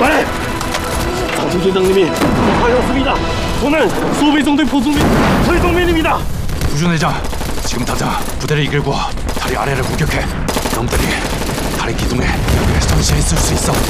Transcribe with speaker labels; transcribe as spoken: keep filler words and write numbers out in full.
Speaker 1: 말해! 장충대장님이 하였습니다. 저는 소배정대 포승민 설정민입니다.
Speaker 2: 부준회장, 지금 당장 부대를 이끌고 다리 아래를 공격해. 놈들이 다리 기둥에 여기에 전시해 있을 수 있어.